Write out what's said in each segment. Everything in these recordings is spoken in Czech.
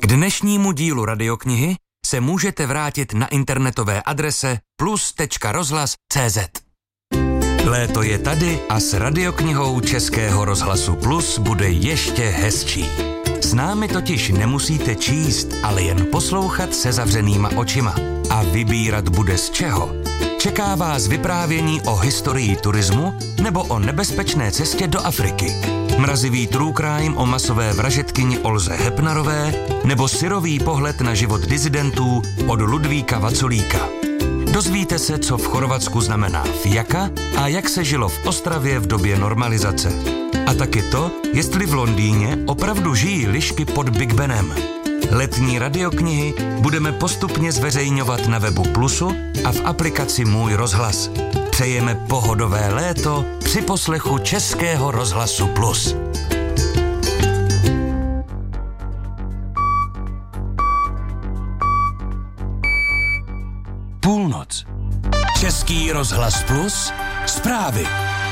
K dnešnímu dílu Radioknihy se můžete vrátit na internetové adrese plus.rozhlas.cz. Léto je tady a s Radioknihou Českého rozhlasu Plus bude ještě hezčí. S námi totiž nemusíte číst, ale jen poslouchat se zavřenýma očima. A vybírat bude z čeho. Čeká vás vyprávění o historii turismu nebo o nebezpečné cestě do Afriky. Mrazivý true crime o masové vražedkyni Olze Hepnarové nebo syrový pohled na život disidentů od Ludvíka Vaculíka. Dozvíte se, co v Chorvatsku znamená fijaka a jak se žilo v Ostravě v době normalizace. A taky to, jestli v Londýně opravdu žijí lišky pod Big Benem. Letní radioknihy budeme postupně zveřejňovat na webu Plusu a v aplikaci Můj rozhlas. Přejeme pohodové léto při poslechu Českého rozhlasu Plus. Půlnoc. Český rozhlas Plus. Zprávy.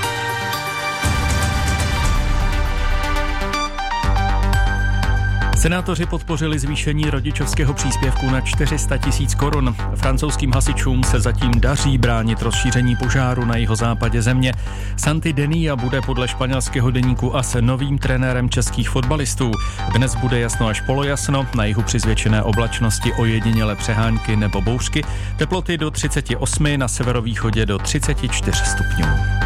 Senátoři podpořili zvýšení rodičovského příspěvku na 400 000 korun. Francouzským hasičům se zatím daří bránit rozšíření požáru na jihozápadě země. Santi Denia bude podle španělského deníku AS novým trenérem českých fotbalistů. Dnes bude jasno až polojasno, na jihu při zvětšené oblačnosti ojedinělé přehánky nebo bouřky, teploty do 38, na severovýchodě do 34 stupňů.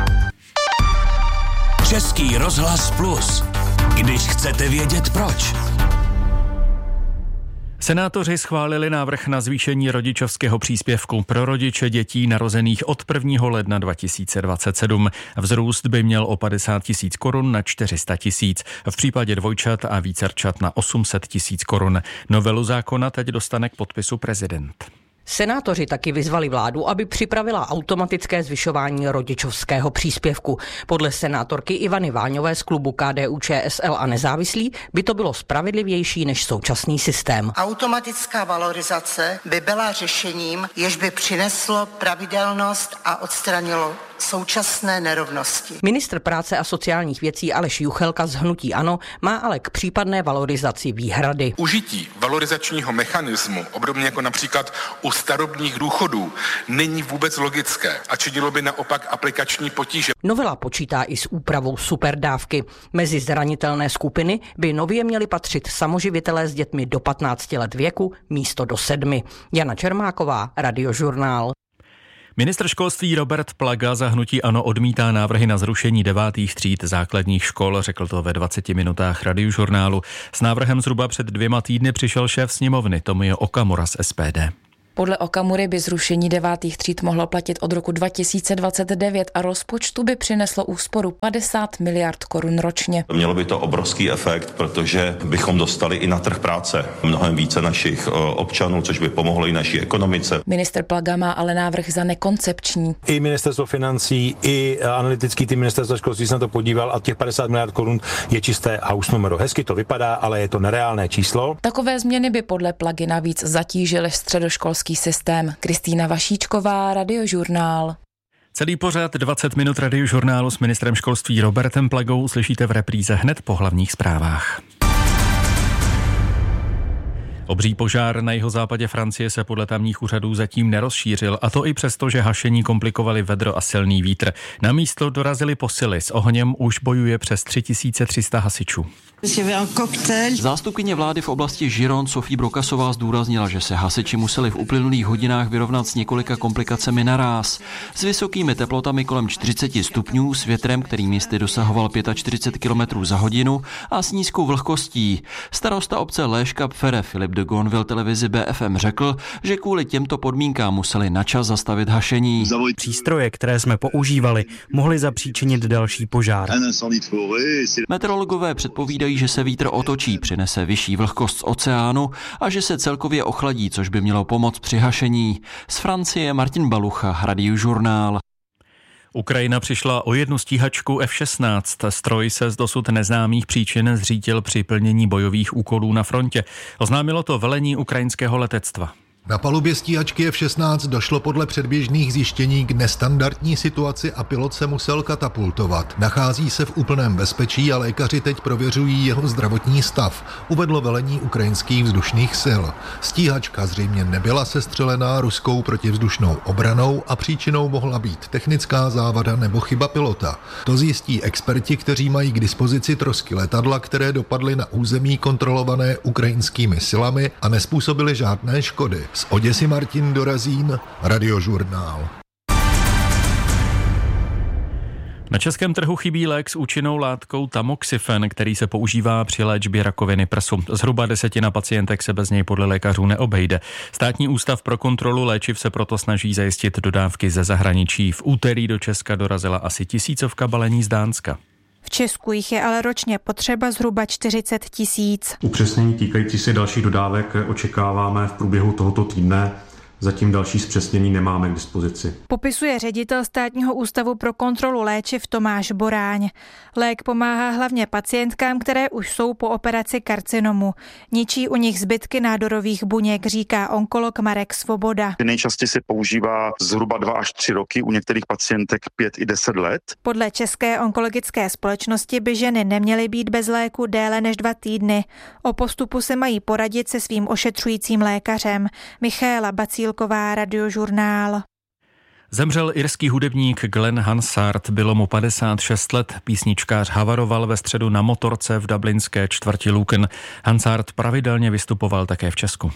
Český rozhlas Plus. Když chcete vědět proč. Senátoři schválili návrh na zvýšení rodičovského příspěvku pro rodiče dětí narozených od 1. ledna 2027. Vzrůst by měl o 50 000 korun na 400 000, v případě dvojčat a vícerčat na 800 000 korun. Novelu zákona teď dostane k podpisu prezident. Senátoři taky vyzvali vládu, aby připravila automatické zvyšování rodičovského příspěvku. Podle senátorky Ivany Váňové z klubu KDU-ČSL a nezávislí by to bylo spravedlivější než současný systém. Automatická valorizace by byla řešením, jež by přineslo pravidelnost a odstranilo současné nerovnosti. Ministr práce a sociálních věcí Aleš Juchelka z hnutí ANO má ale k případné valorizaci výhrady. Užití valorizačního mechanismu, obdobně jako například u starobních důchodů, není vůbec logické a činilo by naopak aplikační potíže. Novela počítá i s úpravou superdávky. Mezi zranitelné skupiny by nově měli patřit samoživitelé s dětmi do 15 let věku místo do 7. Jana Čermáková, Radiožurnál. Ministr školství Robert Plaga za hnutí ANO odmítá návrhy na zrušení 9. tříd základních škol, řekl to ve 20 minutách Radiožurnálu. S návrhem zhruba před 2 týdny přišel šéf sněmovny Tomio Okamura z SPD. Podle Okamury by zrušení 9. tříd mohlo platit od roku 2029 a rozpočtu by přineslo úsporu 50 miliard korun ročně. Mělo by to obrovský efekt, protože bychom dostali i na trh práce mnohem více našich občanů, což by pomohlo i naší ekonomice. Ministr Plaga má ale návrh za nekoncepční. I ministerstvo financí, i analytický tým ministerstva školství se na to podíval a těch 50 miliard korun je čisté house numero. Hezky to vypadá, ale je to nereálné číslo. Takové změny by podle Plagy navíc zatížily středoškolský systém. Kristýna Vašíčková, Radiožurnál. Celý pořad 20 minut Radiožurnálu s ministrem školství Robertem Plagou uslyšíte v repríze hned po hlavních zprávách. Obří požár na jihozápadě Francie se podle tamních úřadů zatím nerozšířil, a to i přesto, že hašení komplikovali vedro a silný vítr. Na místo dorazily posily, s ohněm už bojuje přes 3300 hasičů. Zástupkyně vlády v oblasti Gironde Sophie Brokasová zdůraznila, že se hasiči museli v uplynulých hodinách vyrovnat s několika komplikacemi naráz. S vysokými teplotami kolem 40 stupňů, s větrem, který místy dosahoval 45 km za hodinu a s nízkou vlhkostí. Starosta obce Léška Pfere Filip de Gonville televizi BFM řekl, že kvůli těmto podmínkám museli načas zastavit hašení. Přístroje, které jsme používali, mohly zapříčinit další požár. Meteorologové předpovídají, že se vítr otočí, přinese vyšší vlhkost z oceánu a že se celkově ochladí, což by mělo pomoct při hašení. Z Francie Martin Balucha, Radiožurnál. Ukrajina přišla o jednu stíhačku F-16. Stroj se z dosud neznámých příčin zřítil při plnění bojových úkolů na frontě. Oznámilo to velení ukrajinského letectva. Na palubě stíhačky F-16 došlo podle předběžných zjištění k nestandardní situaci a pilot se musel katapultovat. Nachází se v úplném bezpečí a lékaři teď prověřují jeho zdravotní stav, uvedlo velení ukrajinských vzdušných sil. Stíhačka zřejmě nebyla sestřelená ruskou protivzdušnou obranou a příčinou mohla být technická závada nebo chyba pilota. To zjistí experti, kteří mají k dispozici trosky letadla, které dopadly na území kontrolované ukrajinskými silami a nezpůsobily žádné škody. Z Oděsy Martin Dorazín, Radiožurnál. Na českém trhu chybí lék s účinnou látkou tamoxifen, který se používá při léčbě rakoviny prsu. Zhruba 10% pacientek se bez něj podle lékařů neobejde. Státní ústav pro kontrolu léčiv se proto snaží zajistit dodávky ze zahraničí. V úterý do Česka dorazila asi 1000 balení z Dánska. V Česku jich je ale ročně potřeba zhruba 40 000. Upřesnění týkající se dalších dodávek očekáváme v průběhu tohoto týdne. Zatím další zpřesnění nemáme k dispozici. Popisuje ředitel Státního ústavu pro kontrolu léčiv Tomáš Boráň. Lék pomáhá hlavně pacientkám, které už jsou po operaci karcinomu. Ničí u nich zbytky nádorových buněk, říká onkolog Marek Svoboda. Nejčastěji se používá zhruba 2 až 3 roky, u některých pacientek 5 i 10 let. Podle České onkologické společnosti by ženy neměly být bez léku déle než 2 týdny. O postupu se mají poradit se svým ošetřujícím lékařem. Michaela Bacílková, Radiožurnál. Zemřel irský hudebník Glenn Hansard, bylo mu 56 let. Písničkář havaroval ve středu na motorce v dublinské čtvrti Lucan. Hansard pravidelně vystupoval také v Česku.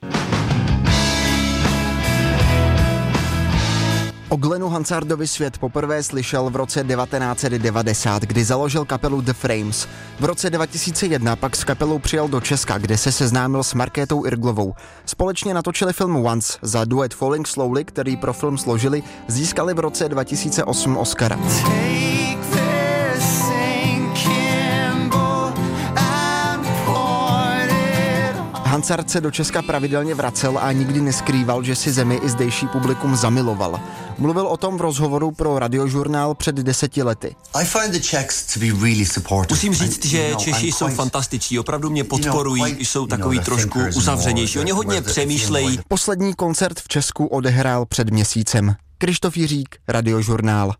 O Glennu Hansardovi svět poprvé slyšel v roce 1990, kdy založil kapelu The Frames. V roce 2001 pak s kapelou přijel do Česka, kde se seznámil s Markétou Irglovou. Společně natočili film Once. Za duet Falling Slowly, který pro film složili, získali v roce 2008 Oscara. Hansard se do Česka pravidelně vracel a nikdy neskrýval, že si zemi i zdejší publikum zamiloval. Mluvil o tom v rozhovoru pro Radiožurnál před 10 lety. Musím říct, že Češi jsou fantastiční, opravdu mě podporují, jsou takový trošku uzavřenější, oni hodně přemýšlejí. Poslední koncert v Česku odehrál před měsícem. Krištof Jiřík, Radiožurnál.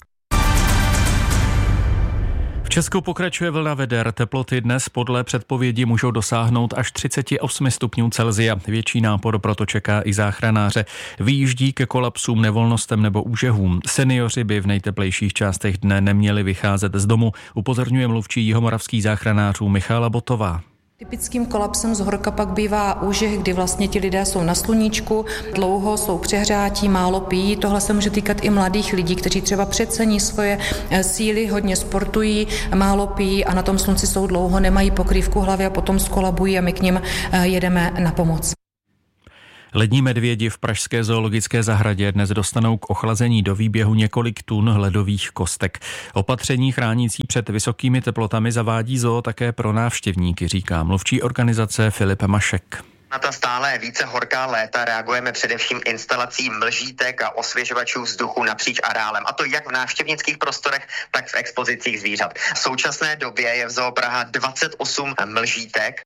V Česku pokračuje vlna veder. Teploty dnes podle předpovědi můžou dosáhnout až 38 stupňů Celsia. Větší nápor proto čeká i záchranáře. Vyjíždí ke kolapsům, nevolnostem nebo úžehům. Seniori by v nejteplejších částech dne neměli vycházet z domu, upozorňuje mluvčí jihomoravských záchranářů Michála Botová. Typickým kolapsem z horka pak bývá úžeh, kdy vlastně ti lidé jsou na sluníčku, dlouho jsou přehřátí, málo pijí. Tohle se může týkat i mladých lidí, kteří třeba přecení svoje síly, hodně sportují, málo pijí a na tom slunci jsou dlouho, nemají pokrývku hlavy a potom skolabují a my k nim jedeme na pomoc. Lední medvědi v pražské zoologické zahradě dnes dostanou k ochlazení do výběhu několik tun ledových kostek. Opatření chránící před vysokými teplotami zavádí zoo také pro návštěvníky, říká mluvčí organizace Filip Mašek. Na ta stále více horká léta reagujeme především instalací mlžítek a osvěžovačů vzduchu napříč areálem. A to jak v návštěvnických prostorech, tak v expozicích zvířat. V současné době je v Zoo Praha 28 mlžítek.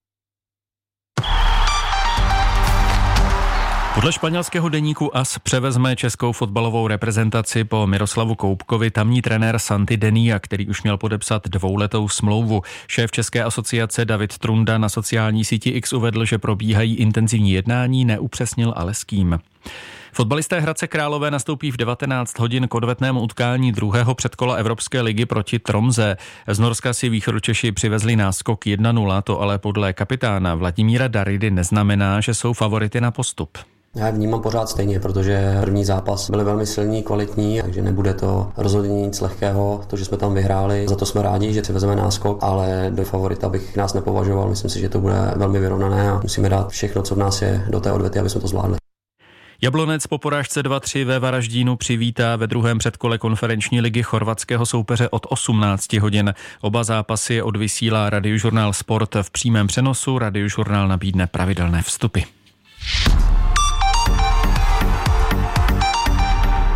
Podle španělského deníku AS převezme českou fotbalovou reprezentaci po Miroslavu Koubkovi tamní trenér Santi Denia, který už měl podepsat 2letou smlouvu. Šéf České asociace David Trunda na sociální síti X uvedl, že probíhají intenzivní jednání, neupřesnil ale s kým. Fotbalisté Hradce Králové nastoupí v 19 hodin k odvetnému utkání druhého předkola Evropské ligy proti Tromsø. Z Norska si Východočeši přivezli náskok 1-0, to ale podle kapitána Vladimíra Daridy neznamená, že jsou favority na postup. Já je vnímám pořád stejně, protože první zápas byly velmi silní, kvalitní, takže nebude to rozhodně nic lehkého, to, že jsme tam vyhráli. Za to jsme rádi, že si vezeme náskok, ale do favorita bych nás nepovažoval. Myslím si, že to bude velmi vyrovnané a musíme dát všechno, co v nás je, do té odvety, aby jsme to zvládli. Jablonec po porážce 2-3 ve Varaždínu přivítá ve druhém předkole konferenční ligy chorvatského soupeře od 18 hodin. Oba zápasy odvysílá Radiožurnál Sport v přímém přenosu. Radiožurnál nabídne pravidelné vstupy.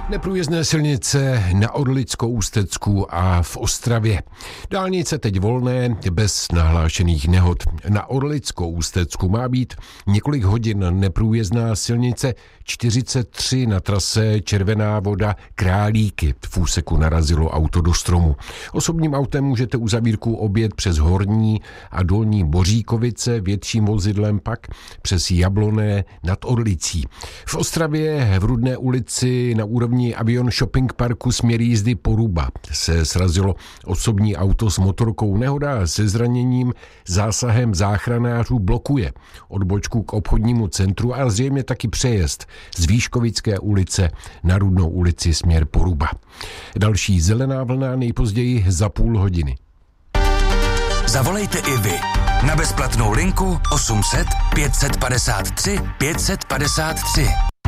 Neprůjezdné silnice na Orlicko-Ústecku a v Ostravě. Dálnice teď volné, bez nahlášených nehod. Na Orlicko-Ústecku má být několik hodin neprůjezdná silnice 43 na trase Červená Voda Králíky. V úseku narazilo auto do stromu. Osobním autem můžete uzavírku objet přes Horní a Dolní Boříkovice, větším vozidlem pak přes Jabloné nad Orlicí. V Ostravě v Rudné ulici na úrovni Avion Shopping Parku směr jízdy Poruba se srazilo osobní auto s motorkou. Nehoda se zraněním zásahem záchranářů blokuje odbočku k obchodnímu centru a zřejmě taky přejezd z Výškovické ulice na Rudnou ulici směr Poruba. Další zelená vlna nejpozději za půl hodiny. Zavolejte i vy na bezplatnou linku 800 553 553.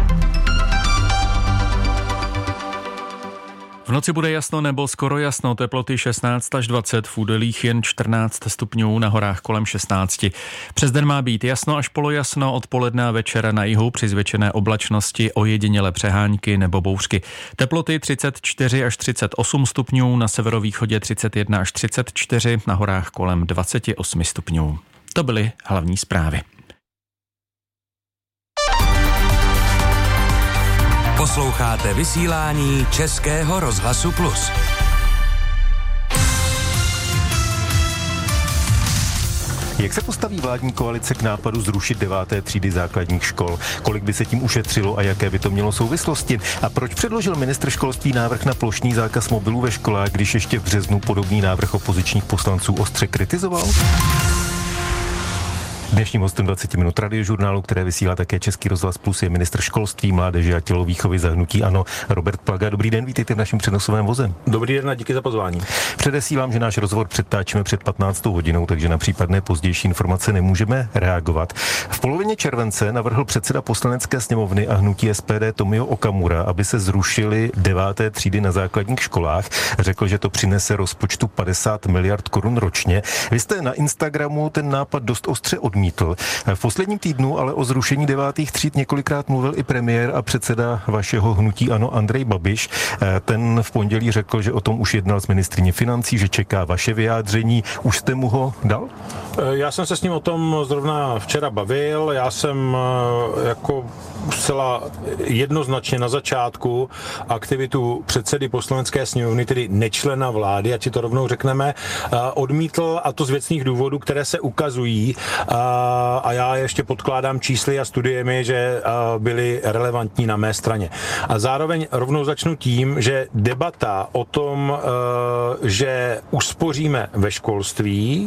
V noci bude jasno nebo skoro jasno, teploty 16 až 20, v údolích jen 14 stupňů, na horách kolem 16. Přes den má být jasno až polojasno, odpoledne a večera na jihu při zvětšené oblačnosti, ojedinělé přehánky nebo bouřky. Teploty 34 až 38 stupňů, na severovýchodě 31 až 34, na horách kolem 28 stupňů. To byly hlavní zprávy. Posloucháte vysílání Českého rozhlasu Plus. Jak se postaví vládní koalice k nápadu zrušit 9. třídy základních škol? Kolik by se tím ušetřilo a jaké by to mělo souvislosti? A proč předložil ministr školství návrh na plošný zákaz mobilů ve školách, když ještě v březnu podobný návrh opozičních poslanců ostře kritizoval? Dnešním hostem 20 minut radiožurnálu, které vysílá také Český rozhlas Plus, je ministr školství, mládeže a tělovýchovy za hnutí ANO Robert Plaga. Dobrý den, vítejte v našem přenosovém voze. Dobrý den a díky za pozvání. Předesílám, že náš rozhovor předtáčíme před 15. hodinou, takže na případné pozdější informace nemůžeme reagovat. V polovině července navrhl předseda Poslanecké sněmovny a hnutí SPD Tomio Okamura, aby se zrušily 9. třídy na základních školách. Řekl, že to přinese rozpočtu 50 miliard korun ročně. Vy jste na Instagramu ten nápad dost ostře odmítl. V posledním týdnu ale o zrušení 9. tříd několikrát mluvil i premiér a předseda vašeho hnutí ANO Andrej Babiš. Ten v pondělí řekl, že o tom už jednal s ministryní financí, že čeká vaše vyjádření. Už jste mu ho dal? Já jsem se s ním o tom zrovna včera bavil. Já jsem jako zcela jednoznačně na začátku aktivitu předsedy Poslanecké sněmovny, tedy nečlena vlády, ať si to rovnou řekneme, odmítl, a to z věcných důvodů, které se ukazují, a já ještě podkládám čísly a studiemi, že byly relevantní na mé straně. A zároveň rovnou začnu tím, že debata o tom, že uspoříme ve školství,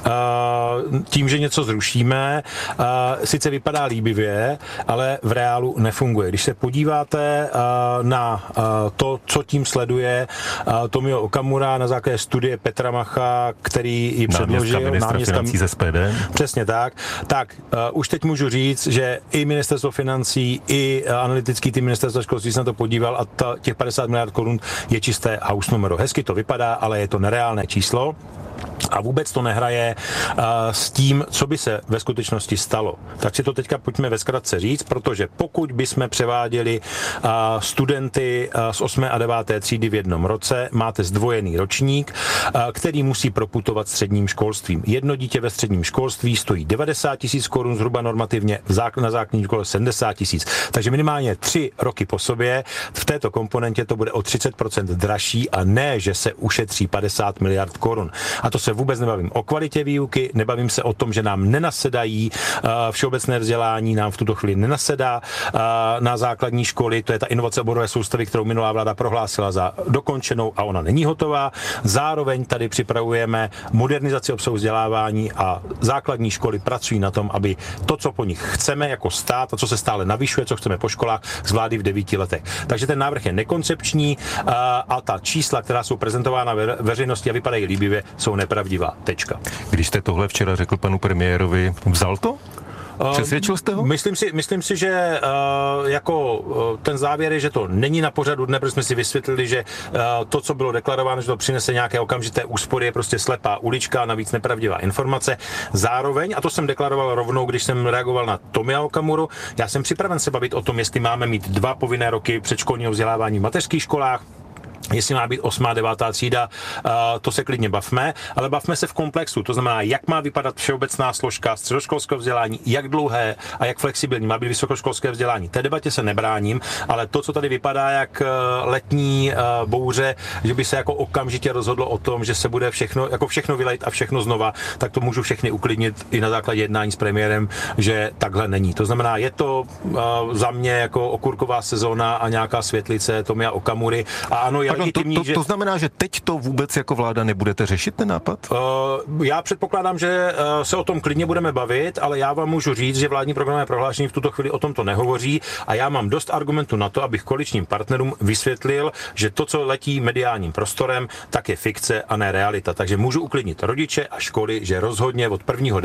tím, že něco zrušíme, sice vypadá líbivě, ale v reálu nefunguje. Když se podíváte na to, co tím sleduje Tomio Okamura na základě studie Petra Macha, který ji předložil, náměstka financí z SPD. Přesně tak už teď můžu říct, že i ministerstvo financí, i analytický tým ministerstva školství se na to podíval a těch 50 miliard korun je čisté house numero. Hezky to vypadá, ale je to nereálné číslo. A vůbec to nehraje s tím, co by se ve skutečnosti stalo. Tak si to teďka pojďme ve zkratce říct, protože pokud bychom převáděli studenty z 8. a 9. třídy v jednom roce, máte zdvojený ročník, který musí proputovat středním školstvím. Jedno dítě ve středním školství stojí 90 000 korun, zhruba normativně na základní škole 70 000. Takže minimálně 3 roky po sobě v této komponentě to bude o 30% dražší a ne, že se ušetří 50 miliard korun. A to se vůbec nebavím o kvalitě výuky, nebavím se o tom, že nám nenasedají všeobecné vzdělání, nám v tuto chvíli nenasedá na základní školy, to je ta inovace oborové soustavy, kterou minulá vláda prohlásila za dokončenou a ona není hotová. Zároveň tady připravujeme modernizaci obsahu vzdělávání a základní školy pracují na tom, aby to, co po nich chceme jako stát a co se stále navyšuje, co chceme po školách, zvládli v 9 letech. Takže ten návrh je nekoncepční a ta čísla, která jsou prezentována veřejnosti a vypadají líbivě, jsou nepravdivá. Tečka. Když jste tohle včera řekl panu premiérovi, vzal to? Přesvědčil jste ho? Myslím si, že ten závěr je, že to není na pořadu dne, protože jsme si vysvětlili, že to, co bylo deklarováno, že to přinese nějaké okamžité úspory, je prostě slepá ulička, navíc nepravdivá informace. Zároveň, a to jsem deklaroval rovnou, když jsem reagoval na Tomia Okamuru, já jsem připraven se bavit o tom, jestli máme mít 2 povinné roky předškolního vzdělávání v mateřských školách, jestli má být 8. a 9. třída, to se klidně bavme, ale bavme se v komplexu, to znamená, jak má vypadat všeobecná složka středoškolského vzdělání, jak dlouhé a jak flexibilní má být vysokoškolské vzdělání. Té debatě se nebráním, ale to, co tady vypadá jak letní bouře, že by se jako okamžitě rozhodlo o tom, že se bude všechno vylejt a všechno znova, tak to můžu všechny uklidnit i na základě jednání s premiérem, že takhle není. To znamená, je to za mě jako okurková sezóna a nějaká světlice Tomia Okamury a ano, to znamená, že teď to vůbec jako vláda nebudete řešit ten nápad? Já předpokládám, že se o tom klidně budeme bavit, ale já vám můžu říct, že vládní programové prohlášení v tuto chvíli o tom to nehovoří a já mám dost argumentů na to, abych koaličním partnerům vysvětlil, že to, co letí mediálním prostorem, tak je fikce a ne realita. Takže můžu uklidnit rodiče a školy, že rozhodně od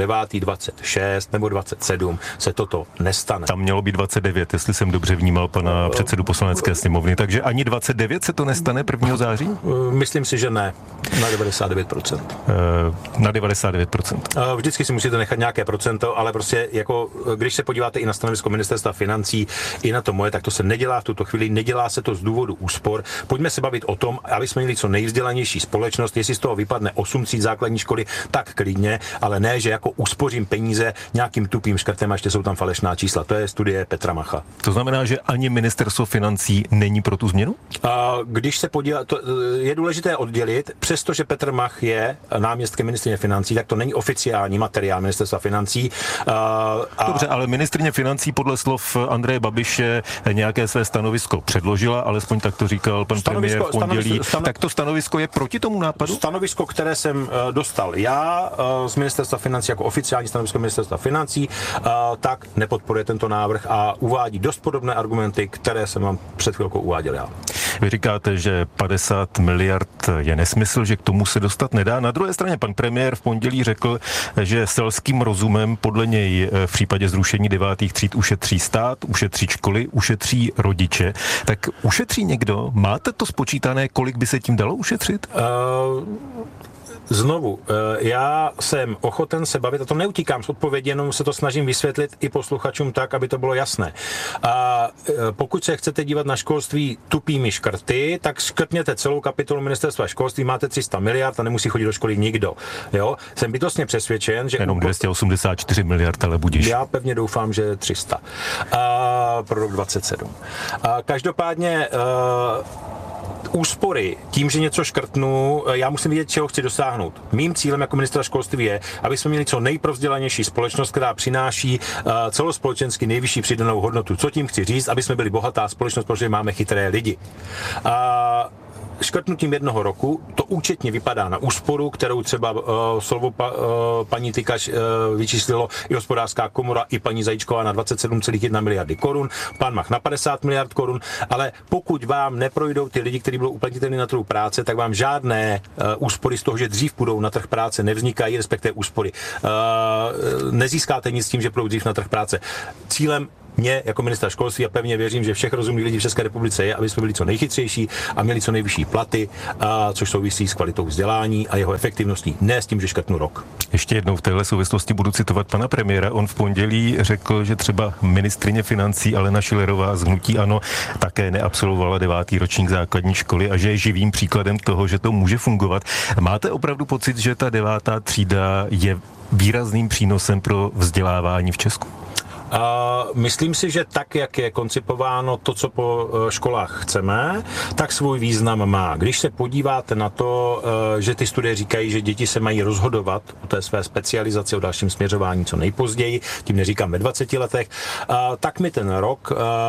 1.9.26 nebo 27 se toto nestane. Tam mělo být 29, jestli jsem dobře vnímal pana předsedu Poslanecké sněmovny, takže ani 29 se to nestane 1. září? Myslím si, že ne. Na 99%. Na 99%. Vždycky si musíte nechat nějaké procento, ale prostě jako, když se podíváte i na stanovisko ministerstva financí, i na to moje, tak to se nedělá v tuto chvíli, nedělá se to z důvodu úspor. Pojďme se bavit o tom, aby jsme měli co nejvzdělanější společnost, jestli z toho vypadne 8 tříd základní školy, tak klidně, ale ne, že jako uspořím peníze nějakým tupým škrtem a ještě jsou tam falešná čísla. To je studie Petra Macha. To znamená, že ani ministerstvo financí není pro tu změnu? Když se podívá, to je důležité oddělit, přestože Petr Mach je náměstkem ministryně financí, tak to není oficiální materiál ministerstva financí. Dobře, ale ministryně financí podle slov Andreje Babiše nějaké své stanovisko předložila, alespoň tak to říkal pan premiér v pondělí. Tak to stanovisko je proti tomu nápadu? Stanovisko, které jsem dostal já z ministerstva financí jako oficiální stanovisko ministerstva financí, tak nepodporuje tento návrh a uvádí dost podobné argumenty, které jsem vám před chvilkou uváděl já. Vy říkáte, že 50 miliard je nesmysl, že k tomu se dostat nedá. Na druhé straně pan premiér v pondělí řekl, že selským rozumem podle něj v případě zrušení 9. tříd ušetří stát, ušetří školy, ušetří rodiče. Tak ušetří někdo? Máte to spočítané, kolik by se tím dalo ušetřit? Znovu, já jsem ochoten se bavit, a to neutíkám z odpovědi, jenom se to snažím vysvětlit i posluchačům tak, aby to bylo jasné. A pokud se chcete dívat na školství tupými škrty, tak škrtněte celou kapitolu ministerstva školství, máte 300 miliard a nemusí chodit do školy nikdo. Jo? Jsem bytostně přesvědčen, že... Jenom 284 miliard, ale budíš. Já pevně doufám, že 300. Pro rok 27. Každopádně... úspory, tím, že něco škrtnu, já musím vědět, čeho chci dosáhnout. Mým cílem jako ministra školství je, aby jsme měli co nejprovzdělanější společnost, která přináší celospolečensky nejvyšší přidanou hodnotu. Co tím chci říct? Aby jsme byli bohatá společnost, protože máme chytré lidi. Škrtnutím 1 roku to účetně vypadá na úsporu, kterou třeba slovo paní Tykaš vyčíslilo i hospodářská komora, i paní Zajíčková na 27,1 miliardy korun, pan Mach na 50 miliard korun, ale pokud vám neprojdou ty lidi, kteří budou uplatnitelní na trhu práce, tak vám žádné úspory z toho, že dřív půjdou na trh práce, nevznikají, respektive úspory. Nezískáte nic s tím, že půjdou dřív na trh práce. Cílem mě jako ministra školství a pevně věřím, že všech rozumných lidí v České republice je, aby jsme byli co nejchytřejší a měli co nejvyšší platy, což souvisí s kvalitou vzdělání a jeho efektivností, ne s tím, že škrtnu rok. Ještě jednou v téhle souvislosti budu citovat pana premiéra. On v pondělí řekl, že třeba ministryně financí Alena Schillerová z hnutí ANO také neabsolvovala 9. ročník základní školy a že je živým příkladem toho, že to může fungovat. Máte opravdu pocit, že ta 9. třída je výrazným přínosem pro vzdělávání v Česku? Myslím si, že tak, jak je koncipováno to, co po školách chceme, tak svůj význam má. Když se podíváte na to, že ty studie říkají, že děti se mají rozhodovat o té své specializaci, o dalším směřování co nejpozději, tím neříkám ve 20 letech, tak mi ten rok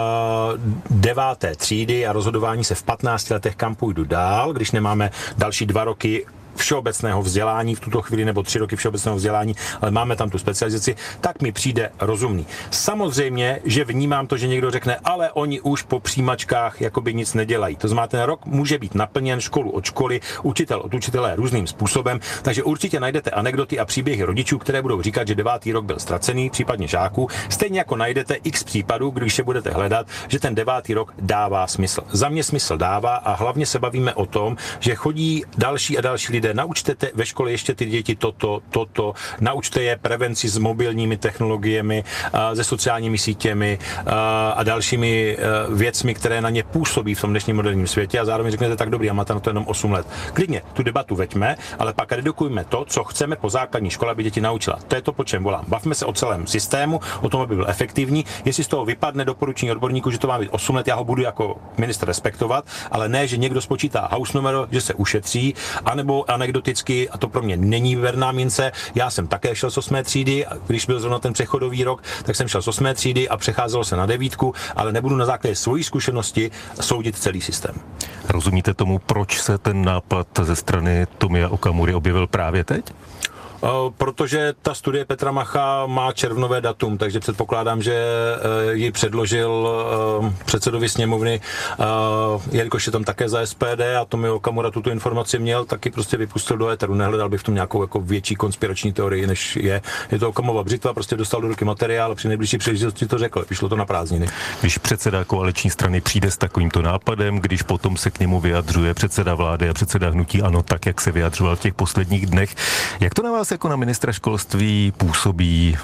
9. třídy a rozhodování se v 15 letech, kam půjdu dál, když nemáme další 2 roky všeobecného vzdělání v tuto chvíli, nebo 3 roky všeobecného vzdělání, ale máme tam tu specializaci, tak mi přijde rozumný. Samozřejmě, že vnímám to, že někdo řekne, ale oni už po přijímačkách jakoby nic nedělají. To znamená, ten rok může být naplněn školu od školy, učitel od učitele různým způsobem, takže určitě najdete anekdoty a příběhy rodičů, které budou říkat, že 9. rok byl ztracený, případně žáků. Stejně jako najdete x případů, když se budete hledat, že ten 9. rok dává smysl. Za mě smysl dává a hlavně se bavíme o tom, že chodí další a další lidé. Naučte ve škole ještě ty děti toto, naučte je prevenci s mobilními technologiemi, se sociálními sítěmi a dalšími věcmi, které na ně působí v tom dnešním moderním světě a zároveň řeknete tak dobrý, a máte na to jenom 8 let. Klidně tu debatu veďme, ale pak redukujme to, co chceme po základní škole, aby děti naučila. To je to, po čem volám. Bavme se o celém systému, o tom, aby byl efektivní. Jestli z toho vypadne doporučení odborníků, že to má být 8 let, já ho budu jako ministr respektovat, ale ne, že někdo spočítá house numero, že se ušetří, anebo anekdoticky, a to pro mě není verná mince. Já jsem také šel z 8. třídy, když byl zrovna ten přechodový rok, tak jsem šel z 8. třídy a přecházelo se na 9, ale nebudu na základě svojí zkušenosti soudit celý systém. Rozumíte tomu, proč se ten nápad ze strany Tomia Okamury objevil právě teď? Protože ta studie Petra Macha má červnové datum, takže předpokládám, že ji předložil předsedovi sněmovny, jelikož je tam také za SPD a Tomio Okamura tuto informaci měl, taky prostě vypustil do éteru. Nehledal bych v tom nějakou jako větší konspirační teorii, než je. Je to Okamova břitva, prostě dostal do ruky materiál a při nejbližší příležitosti to řekl. Vyšlo to na prázdniny. Když předseda koaliční strany přijde s takovýmto nápadem, když potom se k němu vyjadřuje předseda vlády a předseda hnutí ANO, tak jak se vyjadřoval v těch posledních dnech, jak to na vás jako na ministra školství působí?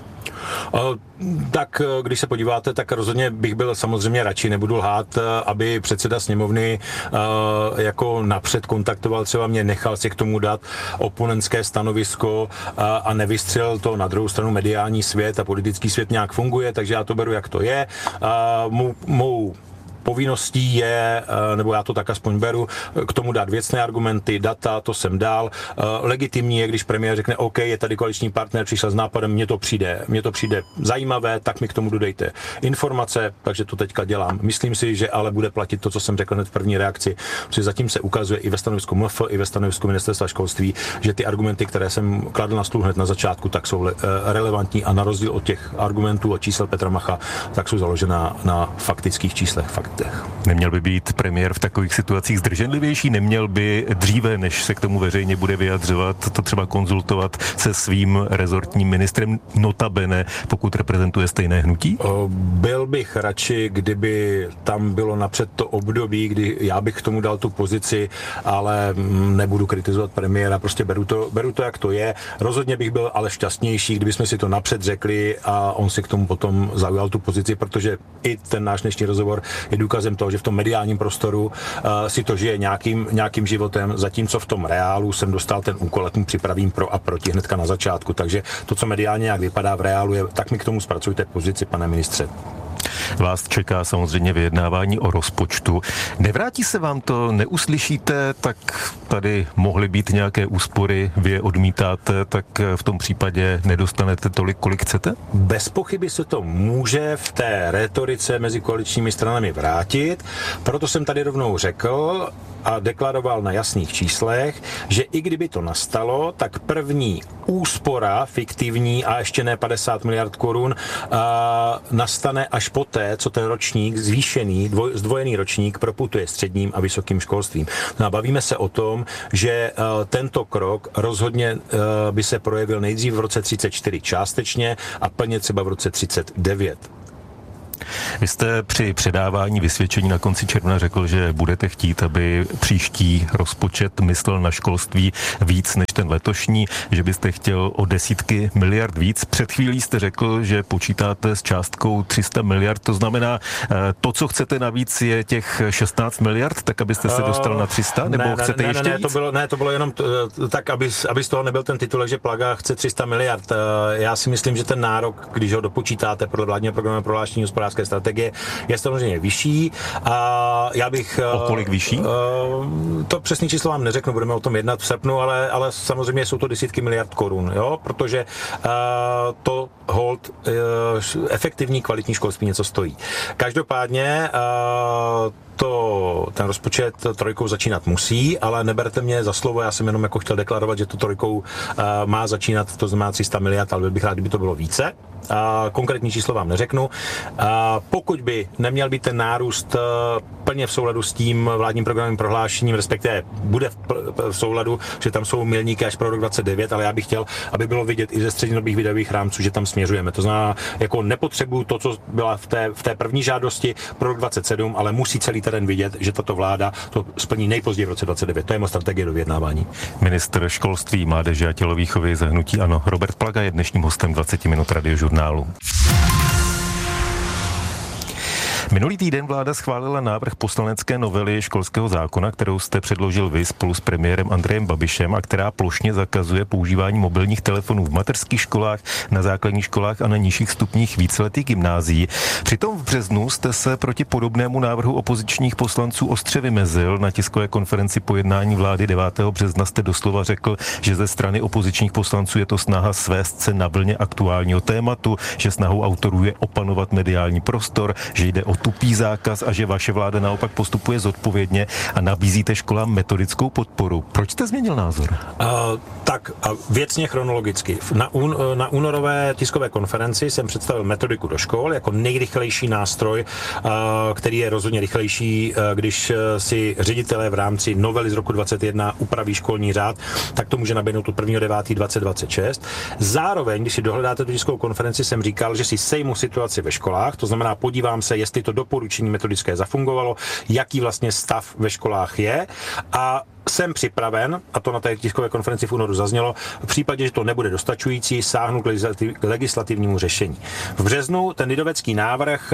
Tak když se podíváte, tak rozhodně bych byl samozřejmě radši, nebudu lhát, aby předseda sněmovny jako napřed kontaktoval, třeba mě nechal si k tomu dát oponentské stanovisko a nevystřelil to. Na druhou stranu mediální svět a politický svět nějak funguje, takže já to beru, jak to je. Mou povinností je, nebo já to tak aspoň beru, k tomu dát věcné argumenty, data, to jsem dal. Legitimní je, když premiér řekne, OK, je tady koaliční partner, přišel s nápadem, mně to přijde zajímavé, tak mi k tomu dodejte informace, takže to teďka dělám. Myslím si, že ale bude platit to, co jsem řekl hned v první reakci, protože zatím se ukazuje i ve stanovisku MF, i ve stanovisku ministerstva školství, že ty argumenty, které jsem kladl na stůl hned na začátku, tak jsou relevantní a na rozdíl od těch argumentů a čísel Petra Macha, tak jsou založená na faktických číslech. Neměl by být premiér v takových situacích zdrženlivější? Neměl by dříve, než se k tomu veřejně bude vyjadřovat, to třeba konzultovat se svým rezortním ministrem, notabene, pokud reprezentuje stejné hnutí? Byl bych radši, kdyby tam bylo napřed to období, kdy já bych k tomu dal tu pozici, ale nebudu kritizovat premiéra, prostě beru to, jak to je. Rozhodně bych byl ale šťastnější, kdybychom si to napřed řekli a on si k tomu potom zaujal tu pozici, protože i ten náš dnešní rozhovor je důkazem toho, že v tom mediálním prostoru si to žije nějakým životem, zatímco v tom reálu jsem dostal ten úkol, jak mu připravím pro a proti hnedka na začátku. Takže to, co mediálně nějak vypadá v reálu, je, tak mi k tomu zpracujte pozici, pane ministře. Vás čeká samozřejmě vyjednávání o rozpočtu. Nevrátí se vám to, neuslyšíte, tak tady mohly být nějaké úspory, vy je odmítáte, tak v tom případě nedostanete tolik, kolik chcete? Bez pochyby se to může v té rétorice mezi koaličními stranami vrátit, proto jsem tady rovnou řekl a deklaroval na jasných číslech, že i kdyby to nastalo, tak první úspora fiktivní a ještě ne 50 miliard korun nastane až poté, co ten ročník zvýšený, zdvojený ročník proputuje středním a vysokým školstvím. No a bavíme se o tom, že tento krok rozhodně by se projevil nejdřív v roce 34 částečně a plně třeba v roce 39. Vy jste při předávání vysvědčení na konci června řekl, že budete chtít, aby příští rozpočet myslel na školství víc než ten letošní, že byste chtěl o desítky miliard víc. Před chvílí jste řekl, že počítáte s částkou 300 miliard, to znamená, to, co chcete navíc, je těch 16 miliard, tak abyste se dostal na 300, nebo chcete ještě víc? To bylo jenom tak, aby z toho nebyl ten titulek, že Plaga chce 300 miliard. Já si myslím, že ten nárok, když ho dopočítáte podle vládního programu prohlášení hospodářské strategie, je samozřejmě vyšší. A já bych... O kolik vyšší? To přesný číslo vám neřeknu, budeme o tom jednat v srpnu, ale samozřejmě jsou to desítky miliard korun, jo? Protože to hold efektivní kvalitní školství něco stojí. Každopádně ten rozpočet trojkou začínat musí, ale neberte mě za slovo, já jsem jenom jako chtěl deklarovat, že to trojkou má začínat, to znamená 300 miliard, ale bych rád, kdyby to bylo více. Konkrétní číslo vám neřeknu. Pokud by neměl být ten nárůst plně v souladu s tím vládním programovým prohlášením, respektive bude v souladu, že tam jsou milníky až pro rok 2029, ale já bych chtěl, aby bylo vidět i ze střednědobých výdajových rámců, že tam směřujeme. To znamená, jako nepotřebuju to, co byla v té první žádosti pro rok 2027, ale musí celý terén vidět, že tato vláda to splní nejpozději v roce 2029. To je moje strategie do vyjednávání. Ministr školství, mládeže a tělovýchovy za hnutí ANO Robert Plaga je dnešním hostem 20 minut Radiožurnálu. Minulý týden vláda schválila návrh poslanecké novely školského zákona, kterou jste předložil vy spolu s premiérem Andrejem Babišem a která plošně zakazuje používání mobilních telefonů v mateřských školách, na základních školách a na nižších stupních víceletých gymnázií. Přitom v březnu jste se proti podobnému návrhu opozičních poslanců ostře vymezil. Na tiskové konferenci po jednání vlády 9. března jste doslova řekl, že ze strany opozičních poslanců je to snaha svést se na vlně aktuálního tématu, že snahou autorů je opanovat mediální prostor, že jde o tupý zákaz a že vaše vláda naopak postupuje zodpovědně a nabízíte školám metodickou podporu. Proč jste změnil názor? Tak věcně chronologicky. Na únorové tiskové konferenci jsem představil metodiku do škol jako nejrychlejší nástroj, který je rozhodně rychlejší, když si ředitelé v rámci novely z roku 2021 upraví školní řád, tak to může naběhnout od 1.9.2026. Zároveň, když si dohledáte tu tiskovou konferenci, jsem říkal, že si sejmu situaci ve školách, to znamená podívám se, jestli to doporučení metodické zafungovalo, jaký vlastně stav ve školách je a jsem připraven, a to na té tiskové konferenci v únoru zaznělo, v případě, že to nebude dostačující, sáhnu k legislativnímu řešení. V březnu ten lidovecký návrh,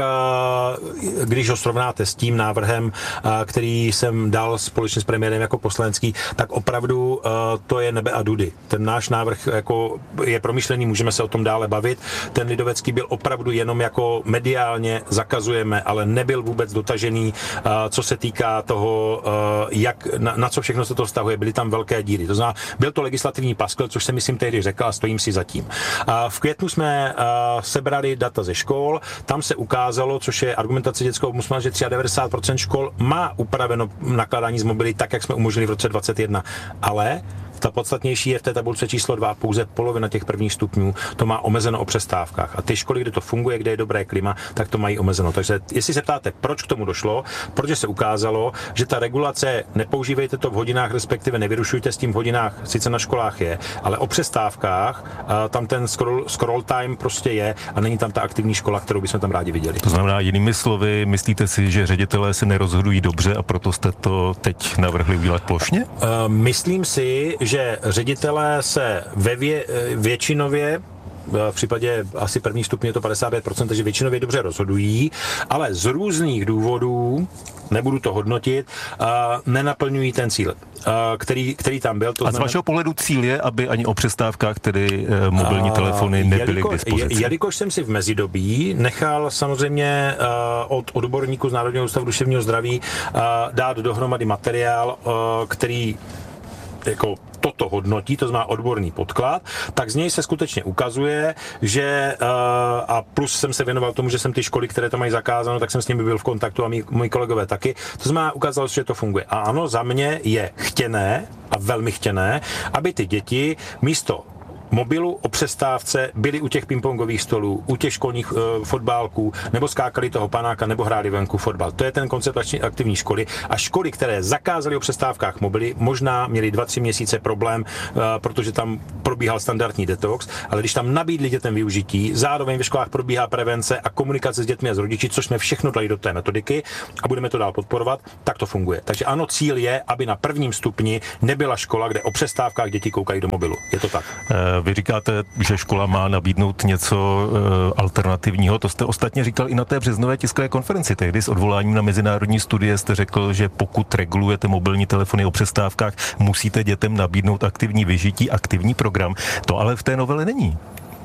když ho srovnáte s tím návrhem, který jsem dal společně s premiérem jako poslanecký, tak opravdu to je nebe a dudy. Ten náš návrh jako je promyšlený, můžeme se o tom dále bavit. Ten lidovecký byl opravdu jenom jako mediálně zakazujeme, ale nebyl vůbec dotažený, co se týká toho, jak, na co všechno se to vztahuje, byly tam velké díry. To znamená, byl to legislativní paskvil, což jsem myslím tehdy řekl a stojím si za tím. V květnu jsme sebrali data ze škol, tam se ukázalo, což je argumentace dětského ombudsmana, že 93% škol má upraveno nakládání s mobily tak, jak jsme umožnili v roce 2021, ale ta podstatnější je v té tabulce číslo 2, pouze polovina těch prvních stupňů to má omezeno o přestávkách. A ty školy, kde to funguje, kde je dobré klima, tak to mají omezeno. Takže jestli se ptáte, proč k tomu došlo, protože se ukázalo, že ta regulace, nepoužívejte to v hodinách, respektive nevyrušujte s tím v hodinách, sice na školách je, ale o přestávkách tam ten scroll time prostě je a není tam ta aktivní škola, kterou bychom tam rádi viděli. To znamená, jinými slovy, myslíte si, že ředitelé se nerozhodují dobře a proto jste to teď navrhli udělat plošně? Myslím si, že ředitelé se většinově, v případě asi první stupně je to 55%, takže většinově dobře rozhodují, ale z různých důvodů, nebudu to hodnotit, nenaplňují ten cíl, který tam byl. A z vašeho pohledu cíl je, aby ani o přestávkách tedy mobilní telefony nebyly k dispozici? Jelikož jsem si v mezidobí nechal samozřejmě od odborníků z Národního ústavu duševního zdraví dát dohromady materiál, který jako toto hodnotí, to znamená odborný podklad, tak z něj se skutečně ukazuje, že a plus jsem se věnoval tomu, že jsem ty školy, které to mají zakázáno, tak jsem s nimi byl v kontaktu a moji kolegové taky. To znamená, ukázalo se, že to funguje. A ano, za mě je chtěné a velmi chtěné, aby ty děti místo mobilu o přestávce byli u těch pingpongových stolů, u těch školních fotbálků, nebo skákali toho panáka, nebo hráli venku fotbal. To je ten koncept aktivní školy. A školy, které zakázaly o přestávkách mobily, možná měly 2-3 měsíce problém, protože tam probíhal standardní detox, ale když tam nabídli dětem využití, zároveň ve školách probíhá prevence a komunikace s dětmi a s rodiči, což jsme všechno dali do té metodiky a budeme to dál podporovat, tak to funguje. Takže ano, cíl je, aby na prvním stupni nebyla škola, kde o přestávkách děti koukají do mobilu. Je to tak. Vy říkáte, že škola má nabídnout něco alternativního. To jste ostatně říkal i na té březnové tiskové konferenci. Tehdy s odvoláním na mezinárodní studie jste řekl, že pokud regulujete mobilní telefony o přestávkách, musíte dětem nabídnout aktivní vyžití, aktivní program. To ale v té novele není.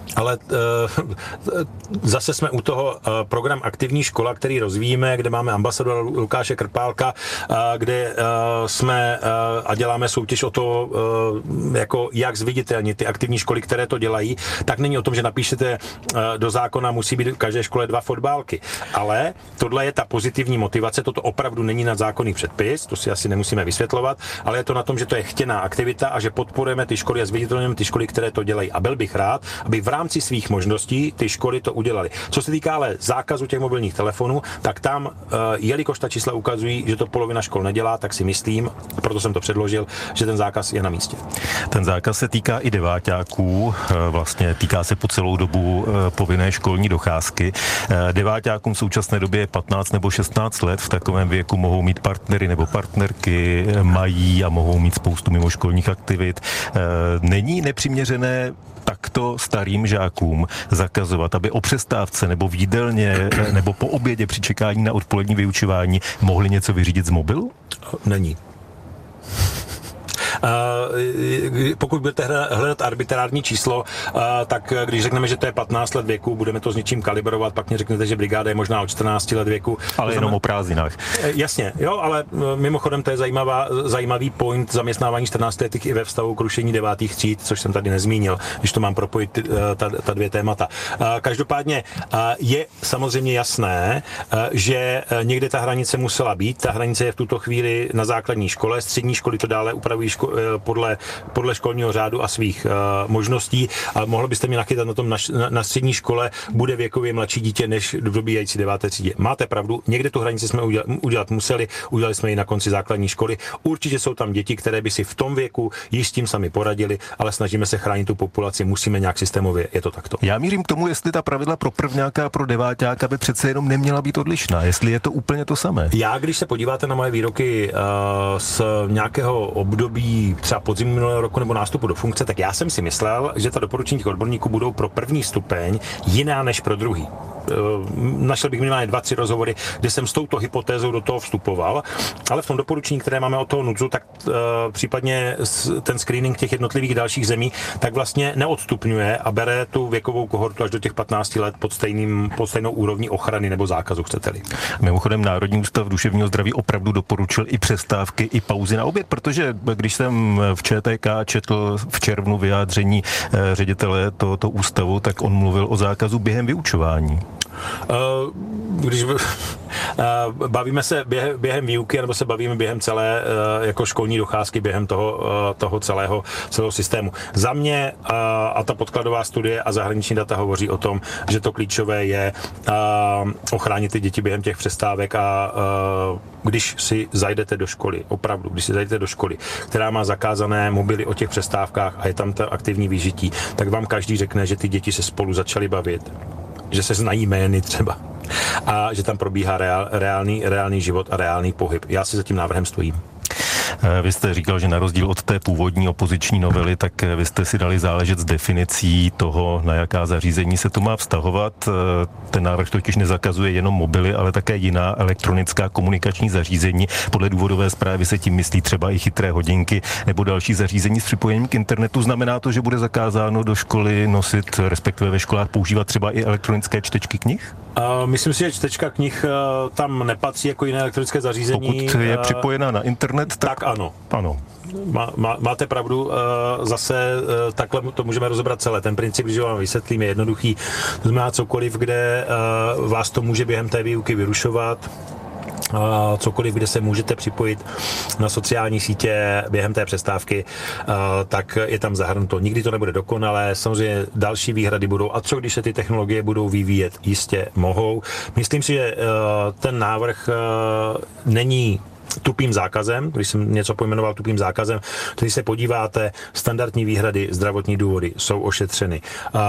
Ale zase jsme u toho program Aktivní škola, který rozvíjíme, kde máme ambasadora Lukáše Krpálka, kde jsme a děláme soutěž o to, jako jak zviditelnit ty aktivní školy, které to dělají. Tak není o tom, že napíšete do zákona, musí být v každé škole 2 fotbálky. Ale tohle je ta pozitivní motivace, toto opravdu není nadzákonný předpis, to si asi nemusíme vysvětlovat, ale je to na tom, že to je chtěná aktivita a že podporujeme ty školy a zviditelňujeme ty školy, které to dělají. A byl bych rád, aby v rámci svých možností ty školy to udělaly. Co se týká ale zákazu těch mobilních telefonů, tak tam, jelikož ta čísla ukazují, že to polovina škol nedělá, tak si myslím, proto jsem to předložil, že ten zákaz je na místě. Ten zákaz se týká i deváťáků, vlastně týká se po celou dobu povinné školní docházky. Deváťákům v současné době je 15 nebo 16 let, v takovém věku mohou mít partnery nebo partnerky, mají a mohou mít spoustu mimoškolních aktivit. Není nepřiměřené takto starým žákům zakazovat, aby o přestávce nebo v jídelně nebo po obědě při čekání na odpolední vyučování mohli něco vyřídit z mobilu? Není. Pokud budete hledat arbitrární číslo, tak když řekneme, že to je 15 let věku, budeme to s něčím kalibrovat, pak mě řeknete, že brigáda je možná od 14 let věku. Ale jenom o prázdninách. Jasně, jo, ale mimochodem to je zajímavý point zaměstnávání 14 letých i ve vztahu k rušení 9. tříd, což jsem tady nezmínil, když to mám propojit ta 2 témata. Každopádně je samozřejmě jasné, že někde ta hranice musela být. Ta hranice je v tuto chvíli na základní škole, střední školy to dále upravují podle školního řádu a svých možností, ale mohlo byste mě nachytat na tom, na střední škole bude věkově mladší dítě než v dobíhající 9. třídě. Máte pravdu, někde tu hranici jsme udělat museli, udělali jsme ji na konci základní školy. Určitě jsou tam děti, které by si v tom věku již s tím sami poradili, ale snažíme se chránit tu populaci, musíme nějak systémově, je to takto. Já mířím k tomu, jestli ta pravidla pro prvňáka a pro deváťáka by přece jenom neměla být odlišná, jestli je to úplně to samé. Já, když se podíváte na moje výroky z nějakého období třeba podzim minulého roku nebo nástupu do funkce, tak já jsem si myslel, že ta doporučení těch odborníků budou pro první stupeň jiná než pro druhý. Našel bych minimálně 2-3 rozhovory, kde jsem s touto hypotézou do toho vstupoval, ale v tom doporučení, které máme od toho NUDZu, tak případně ten screening těch jednotlivých dalších zemí, tak vlastně neodstupňuje a bere tu věkovou kohortu až do těch 15 let pod stejnou úrovní ochrany nebo zákazu, chcete-li. Mimochodem Národní ústav duševního zdraví opravdu doporučil i přestávky, i pauzy na oběd, protože když jsem v ČTK četl v červnu vyjádření ředitele tohoto ústavu, tak on mluvil o zákazu během vyučování. Když bavíme se během výuky, nebo se bavíme během celé jako školní docházky, během toho celého systému. Za mě a ta podkladová studie a zahraniční data hovoří o tom, že to klíčové je ochránit ty děti během těch přestávek a když si zajdete do školy, opravdu, když si zajdete do školy, která má zakázané mobily o těch přestávkách a je tam to aktivní vyžití, tak vám každý řekne, že ty děti se spolu začaly bavit, že se znají jmény třeba a že tam probíhá reálný život a reálný pohyb. Já si za tím návrhem stojím. Vy jste říkal, že na rozdíl od té původní opoziční novely, tak vy jste si dali záležet s definicí toho, na jaká zařízení se to má vztahovat. Ten návrh totiž nezakazuje jenom mobily, ale také jiná elektronická komunikační zařízení. Podle důvodové zprávy se tím myslí třeba i chytré hodinky nebo další zařízení s připojením k internetu. Znamená to, že bude zakázáno do školy nosit, respektive ve školách používat třeba i elektronické čtečky knih? Myslím si, že čtečka knih tam nepatří jako jiné elektronické zařízení. Pokud je připojená na internet, tak ano. Ano. Máte pravdu, zase takhle to můžeme rozebrat celé. Ten princip, když vám vysvětlím, je jednoduchý. To znamená cokoliv, kde vás to může během té výuky vyrušovat, cokoliv, kde se můžete připojit na sociální sítě během té přestávky, tak je tam zahrnuto. Nikdy to nebude dokonalé, samozřejmě další výhrady budou. A co když se ty technologie budou vyvíjet? Jistě mohou. Myslím si, že ten návrh není tupým zákazem, když jsem něco pojmenoval tupým zákazem, když se podíváte, standardní výhrady, zdravotní důvody jsou ošetřeny.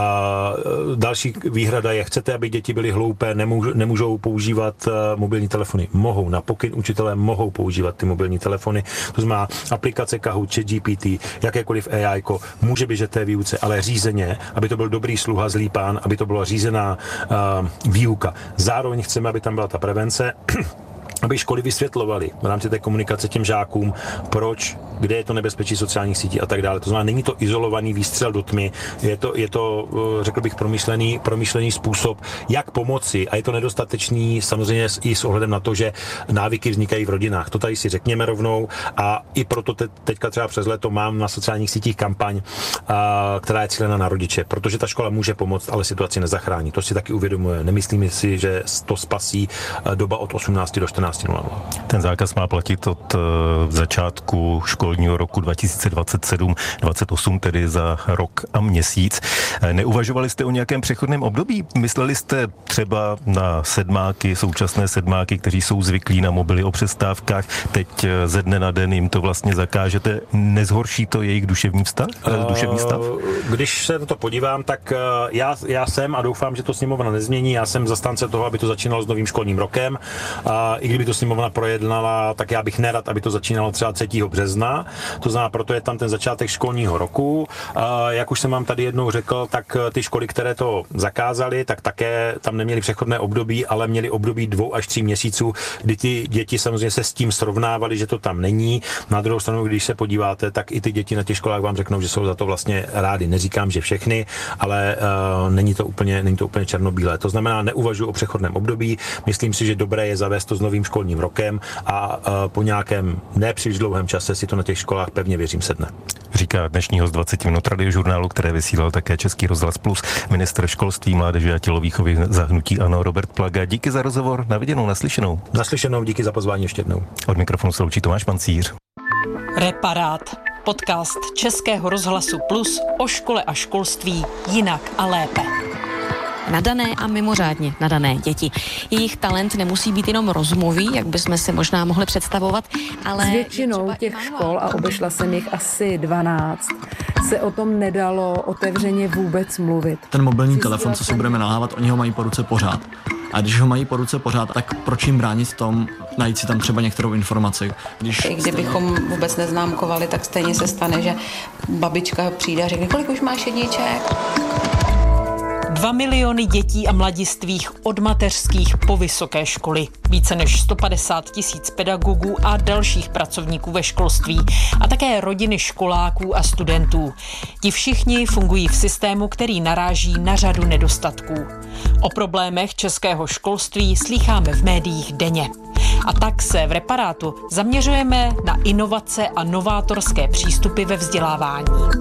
Další výhrada je, chcete, aby děti byly hloupé, nemůžou používat mobilní telefony. Mohou, na pokyn učitelé mohou používat ty mobilní telefony. To znamená aplikace Kahoot, ChatGPT, jakékoliv AI, může běžet té výuce, ale řízeně, aby to byl dobrý sluha, zlý pán, aby to byla řízená výuka. Zároveň chceme, aby tam byla ta prevence. aby školy vysvětlovaly v rámci té komunikace těm žákům, proč, kde je to nebezpečí sociálních sítí a tak dále. To znamená, není to izolovaný výstřel do tmy, je to řekl bych, promyšlený způsob, jak pomoci, a je to nedostatečný samozřejmě i s ohledem na to, že návyky vznikají v rodinách. To tady si řekněme rovnou, a i proto teďka třeba přes léto mám na sociálních sítích kampaň, která je cílena na rodiče, protože ta škola může pomoct, ale situaci nezachrání. To si taky uvědomuje. Nemyslím si, že to spasí doba od 18 do 14:00. Ten zákaz má platit od začátku školního roku 2027-28, tedy za rok a měsíc. Neuvažovali jste o nějakém přechodném období? Mysleli jste třeba na sedmáky, současné sedmáky, kteří jsou zvyklí na mobily o přestávkách, teď ze dne na den jim to vlastně zakážete? Nezhorší to jejich duševní stav? Když se na to podívám, tak já jsem, a doufám, že to sněmovna nezmění, já jsem zastánce toho, aby to začínalo s novým školním rokem. I kdyby to sněmovna projednala, tak já bych nerad, aby to začínalo třeba 3. března. To znamená, proto je tam ten začátek školního roku. Jak už jsem vám tady jednou řekl, tak ty školy, které to zakázaly, tak také tam neměly přechodné období, ale měly období 2 až 3 měsíců, kdy ty děti samozřejmě se s tím srovnávaly, že to tam není. Na druhou stranu, když se podíváte, tak i ty děti na těch školách vám řeknou, že jsou za to vlastně rádi. Neříkám, že všechny, ale není to úplně černobílé. To znamená, neuvažuji o přechodném období. Myslím si, že dobré je zavést to s novým školním rokem a po nějakém nepříliš dlouhém čase si to na těch školách, pevně věřím, sedne. Říká dnešní host 20 minut radiožurnálu, které vysílal také Český rozhlas Plus, ministr školství, mládeže a tělovýchovy za hnutí ANO Robert Plaga. Díky za rozhovor, na viděnou, naslyšenou. Naslyšenou, díky za pozvání ještě jednou. Od mikrofonu se loučí Tomáš Pancíř. Reparát. Podcast Českého rozhlasu Plus o škole a školství jinak a lépe. Nadané a mimořádně nadané děti. Jejich talent nemusí být jenom rozumový, jak bychom si možná mohli představovat, ale... S většinou těch škol, a obešla jsem jich asi 12, se o tom nedalo otevřeně vůbec mluvit. Ten mobilní telefon, co si budeme nalhávat, oni ho mají po ruce pořád. A když ho mají po ruce pořád, tak proč jim bránit v tom, najít si tam třeba některou informaci? I kdybychom vůbec neznámkovali, tak stejně se stane, že babička přijde a řekne, kolik už máš jedniček? 2 miliony dětí a mladistvých od mateřských po vysoké školy. Více než 150 000 pedagogů a dalších pracovníků ve školství a také rodiny školáků a studentů. Ti všichni fungují v systému, který naráží na řadu nedostatků. O problémech českého školství slýcháme v médiích denně. A tak se v Reparátu zaměřujeme na inovace a novátorské přístupy ve vzdělávání.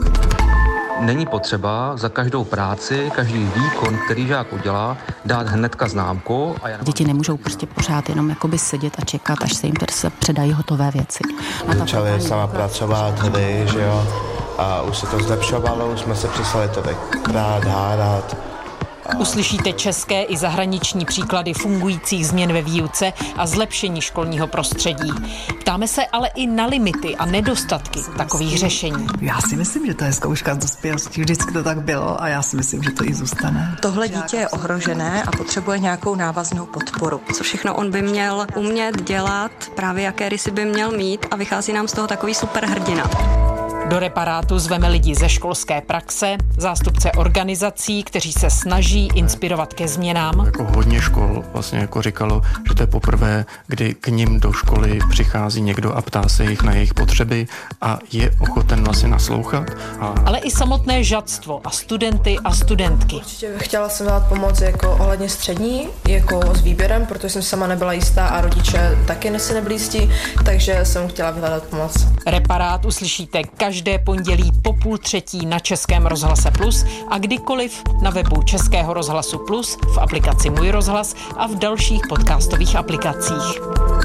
Není potřeba za každou práci, každý výkon, který žák udělá, dát hnedka známku. Děti nemůžou prostě pořád jenom jakoby sedět a čekat, až se jim se předají hotové věci. Začali sama pracovat hry, že jo, a už se to zlepšovalo, už jsme se přestali to krát hádat. Uslyšíte české i zahraniční příklady fungujících změn ve výuce a zlepšení školního prostředí. Ptáme se ale i na limity a nedostatky takových řešení. Já si myslím, že to je zkouška z dospělosti. Vždycky to tak bylo a já si myslím, že to i zůstane. Tohle dítě je ohrožené a potřebuje nějakou návaznou podporu. Co všechno on by měl umět dělat, právě jaké rysy by měl mít, a vychází nám z toho takový superhrdina. Do Reparátu zveme lidi ze školské praxe, zástupce organizací, kteří se snaží inspirovat ke změnám. Jako hodně škol vlastně jako říkalo, že to je poprvé, kdy k nim do školy přichází někdo a ptá se jich na jejich potřeby a je ochoten vlastně naslouchat. Ale i samotné žadstvo a studenty a studentky. Určitě chtěla jsem dát pomoc jako ohledně střední, jako s výběrem, protože jsem sama nebyla jistá a rodiče taky si nebyli jistí, takže jsem chtěla vyhledat pomoc. Reparát uslyšíte každé pondělí po 2:30 na Českém rozhlase Plus a kdykoliv na webu Českého rozhlasu Plus, v aplikaci Můj rozhlas a v dalších podcastových aplikacích.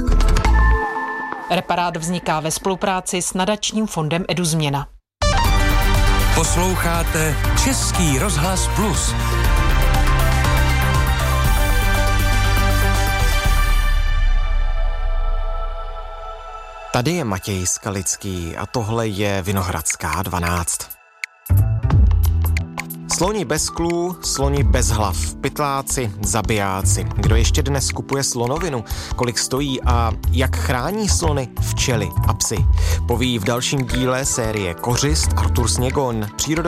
Reparát vzniká ve spolupráci s nadačním fondem EduZměna. Posloucháte Český rozhlas Plus. Tady je Matěj Skalický a tohle je Vinohradská 12. Sloni bez klů, sloni bez hlav, pytláci, zabijáci. Kdo ještě dnes kupuje slonovinu, kolik stojí a jak chrání slony, včely a psy. Poví v dalším díle série Kořist Artur Sněgon,